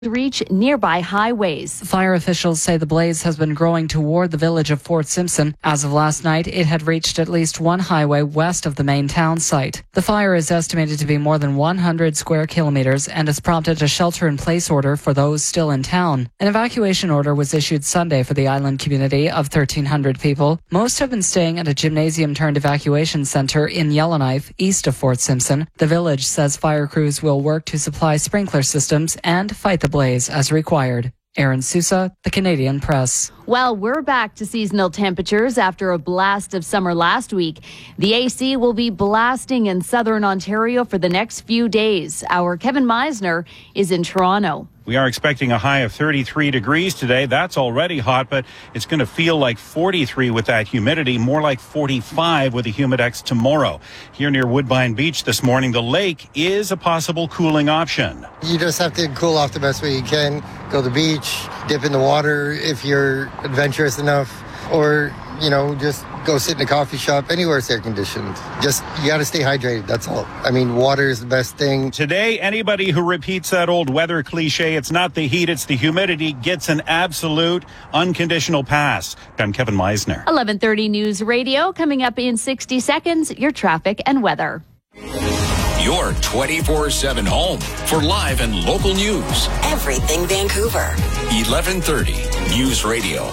reach nearby highways. Fire officials say the blaze has been growing toward the village of Fort Simpson. As of last night, it had reached at least one highway west of the main town site. The fire is estimated to be more than 100 square kilometers and has prompted a shelter-in-place order for those still in town. An evacuation order was issued Sunday for the island community of 1,300 people. Most have been staying at a gymnasium-turned evacuation center in Yellowknife, east of Fort Simpson. The village says fire crews will work to supply sprinkler systems and fight the blaze as required. Aaron Sousa, The Canadian Press. Well, we're back to seasonal temperatures after a blast of summer last week. The AC will be blasting in southern Ontario for the next few days. Our Kevin Meisner is in Toronto. We are expecting a high of 33 degrees today. That's already hot, but it's going to feel like 43 with that humidity, more like 45 with the Humidex tomorrow. Here near Woodbine Beach this morning, the lake is a possible cooling option. You just have to cool off the best way you can. Go to the beach, dip in the water if you're adventurous enough, or, just go sit in a coffee shop, anywhere it's air conditioned. Just, you got to stay hydrated, that's all. I mean, water is the best thing. Today, anybody who repeats that old weather cliche, it's not the heat, it's the humidity, gets an absolute unconditional pass. I'm Kevin Meisner. 11:30 News Radio. Coming up in 60 seconds, your traffic and weather. Your 24/7 home for live and local news. Everything Vancouver. 11:30 News Radio.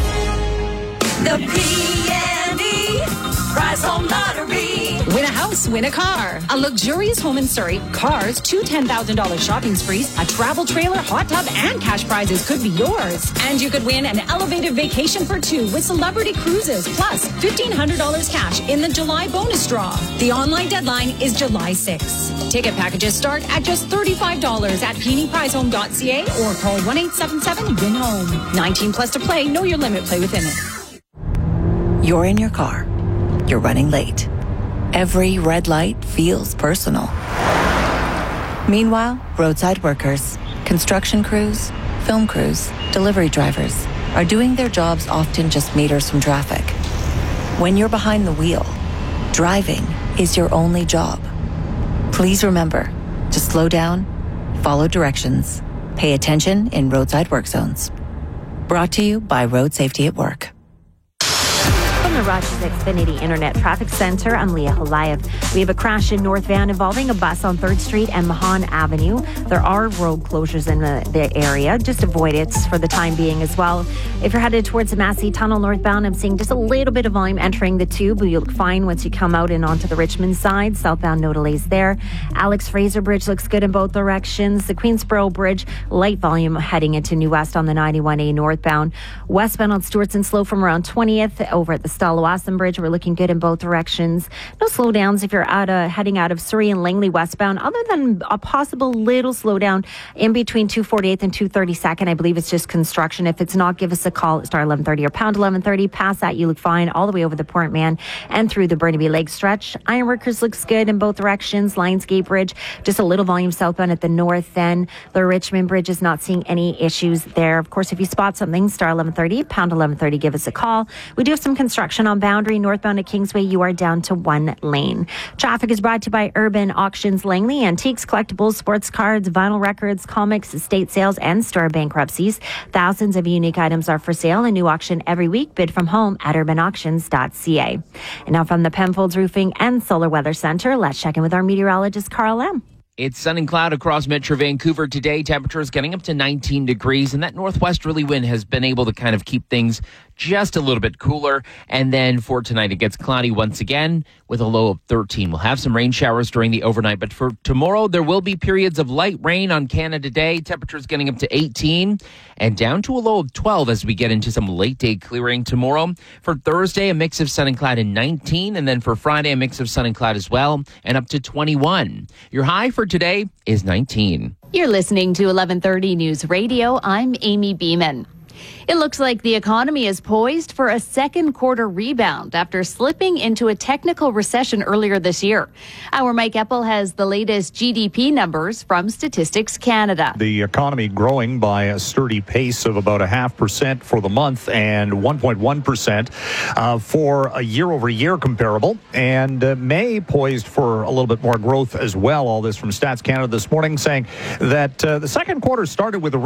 The PNE Prize Home Lottery. Win a house, win a car. A luxurious home in Surrey, cars, 2 $10,000 shopping sprees, a travel trailer, hot tub, and cash prizes could be yours. And you could win an elevated vacation for 2 with Celebrity Cruises, plus $1,500 cash in the July bonus draw. The online deadline is July 6th. Ticket packages start at just $35 at PNEPrizeHome.ca or call 1-877-WIN-HOME. 19 plus to play. Know your limit. Play within it. You're in your car. You're running late. Every red light feels personal. Meanwhile, roadside workers, construction crews, film crews, delivery drivers are doing their jobs often just meters from traffic. When you're behind the wheel, driving is your only job. Please remember to slow down, follow directions, pay attention in roadside work zones. Brought to you by Road Safety at Work. From the Rogers Xfinity Internet Traffic Center, I'm Leah Holayev. We have a crash in North Van involving a bus on 3rd Street and Mahan Avenue. There are road closures in the area. Just avoid it for the time being as well. If you're headed towards the Massey Tunnel northbound, I'm seeing just a little bit of volume entering the tube. You look fine once you come out and onto the Richmond side. Southbound, no delays there. Alex Fraser Bridge looks good in both directions. The Queensboro Bridge, light volume heading into New West on the 91A northbound. Westbound on Stewartson, slow from around 20th over at the Stalawasan Bridge. We're looking good in both directions. No slowdowns if you're heading out of Surrey and Langley westbound, other than a possible little slowdown in between 248th and 232nd. I believe it's just construction. If it's not, give us a call at star 1130 or pound 1130. Past that, you look fine all the way over the Port Man and through the Burnaby Lake stretch. Ironworkers looks good in both directions. Lionsgate Bridge, just a little volume southbound at the north end. The Richmond Bridge is not seeing any issues there. Of course, if you spot something, star 1130, pound 1130, give us a call. We do have some construction on Boundary northbound at Kingsway. You are down to 1 lane. Traffic is brought to you by Urban Auctions Langley. Antiques, collectibles, sports cards, vinyl records, comics, estate sales, and store bankruptcies. Thousands of unique items are for sale. A new auction every week. Bid from home at urbanauctions.ca. And now from the Penfolds Roofing and Solar Weather Center, let's check in with our meteorologist, Carl M. It's sun and cloud across Metro Vancouver today. Temperatures getting up to 19 degrees, and that northwesterly wind has been able to kind of keep things just a little bit cooler. And then for tonight, it gets cloudy once again with a low of 13. We'll have some rain showers during the overnight, but for tomorrow, there will be periods of light rain on Canada Day. Temperatures getting up to 18 and down to a low of 12 as we get into some late day clearing tomorrow. For Thursday, a mix of sun and cloud in 19, and then for Friday, a mix of sun and cloud as well, and up to 21. Your high for today is 19. You're listening to 1130 News Radio. I'm Amy Beeman. It looks like the economy is poised for a second quarter rebound after slipping into a technical recession earlier this year. Our Mike Eppel has the latest GDP numbers from Statistics Canada. The economy growing by a sturdy pace of about 0.5% for the month and 1.1% for a year-over-year comparable. And May poised for a little bit more growth as well. All this from Stats Canada this morning saying that the second quarter started with a